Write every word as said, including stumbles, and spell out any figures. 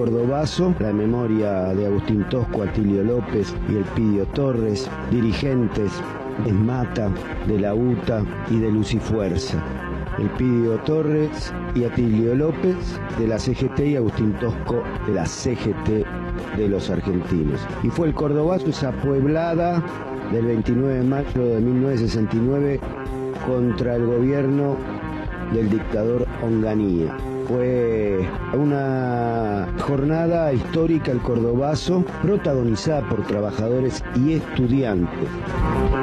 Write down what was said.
Cordobazo, la memoria de Agustín Tosco, Atilio López y Elpidio Torres, dirigentes de Mata, de la UTA y de Lucifuerza. Elpidio Torres y Atilio López de la C G T y Agustín Tosco de la C G T de los argentinos. Y fue el Cordobazo, esa pueblada del veintinueve de mayo de mil novecientos sesenta y nueve contra el gobierno del dictador Onganía. Fue una jornada histórica el Cordobazo, protagonizada por trabajadores y estudiantes.